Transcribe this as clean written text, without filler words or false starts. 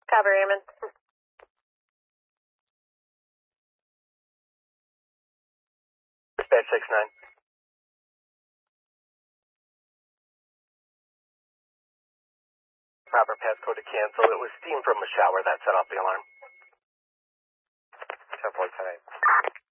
Copy, Raymond. Dispatch 6-9. Proper passcode to cancel. It was steam from a shower that set off the alarm. 10-4-10-8.